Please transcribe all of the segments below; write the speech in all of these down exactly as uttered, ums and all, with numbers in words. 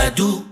Du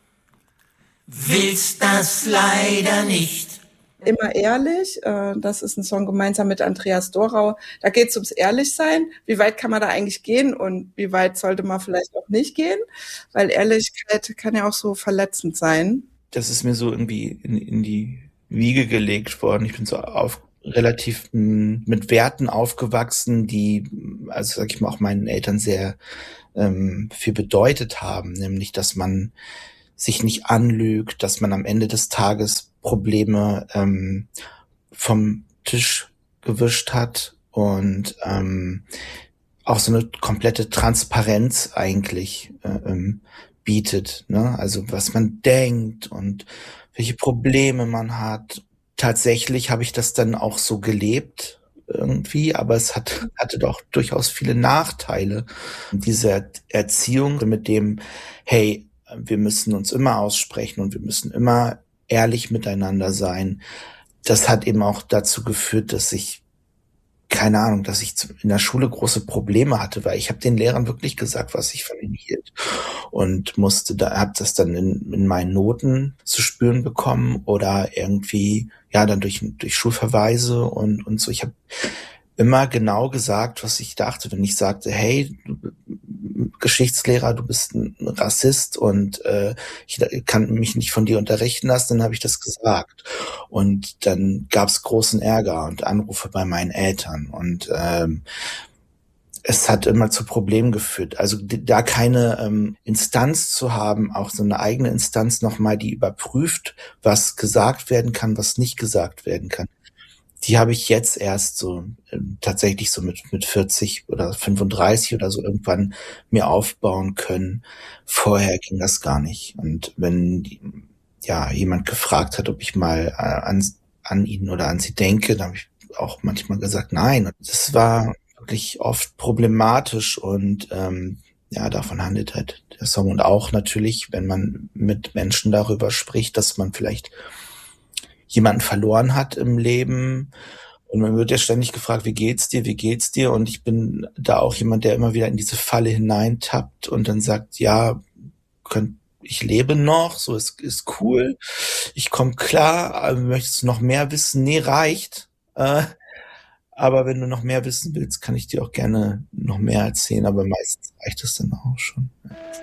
willst das leider nicht. Immer ehrlich, äh, das ist ein Song gemeinsam mit Andreas Dorau. Da geht es ums Ehrlichsein. Wie weit kann man da eigentlich gehen und wie weit sollte man vielleicht auch nicht gehen? Weil Ehrlichkeit kann ja auch so verletzend sein. Das ist mir so irgendwie in, in die Wiege gelegt worden. Ich bin so auf relativ m, mit Werten aufgewachsen, die, also sag ich mal, auch meinen Eltern sehr ähm, viel bedeutet haben, nämlich, dass man sich nicht anlügt, dass man am Ende des Tages Probleme ähm, vom Tisch gewischt hat und ähm, auch so eine komplette Transparenz eigentlich äh, ähm, bietet, ne? Also was man denkt und welche Probleme man hat. Tatsächlich habe ich das dann auch so gelebt irgendwie, aber es hat, hatte doch durchaus viele Nachteile. Diese Erziehung mit dem, hey, wir müssen uns immer aussprechen und wir müssen immer ehrlich miteinander sein. Das hat eben auch dazu geführt, dass ich, keine Ahnung, dass ich in der Schule große Probleme hatte, weil ich habe den Lehrern wirklich gesagt, was ich von ihnen hielt und musste da, habe das dann in, in meinen Noten zu spüren bekommen oder irgendwie, ja, dann durch durch Schulverweise und und so. Ich habe immer genau gesagt, was ich dachte, wenn ich sagte, hey, Geschichtslehrer, du bist ein Rassist und äh, ich kann mich nicht von dir unterrichten lassen, dann habe ich das gesagt. Und dann gab es großen Ärger und Anrufe bei meinen Eltern. Und ähm, es hat immer zu Problemen geführt. Also da keine ähm, Instanz zu haben, auch so eine eigene Instanz nochmal, die überprüft, was gesagt werden kann, was nicht gesagt werden kann. Die habe ich jetzt erst so äh, tatsächlich so mit mit vierzig oder fünfunddreißig oder so irgendwann mir aufbauen können. Vorher ging das gar nicht. Und wenn die, ja jemand gefragt hat, ob ich mal äh, an an ihn oder an sie denke, dann habe ich auch manchmal gesagt, nein. Und das war wirklich oft problematisch und ähm, ja, davon handelt halt der Song. Und auch natürlich, wenn man mit Menschen darüber spricht, dass man vielleicht jemanden verloren hat im Leben. Und man wird ja ständig gefragt, wie geht's dir, wie geht's dir? Und ich bin da auch jemand, der immer wieder in diese Falle hineintappt und dann sagt, ja, könnt, ich lebe noch, so ist, ist cool, ich komme klar, aber möchtest du noch mehr wissen? Nee, reicht. Äh, aber wenn du noch mehr wissen willst, kann ich dir auch gerne noch mehr erzählen, aber meistens reicht es dann auch schon.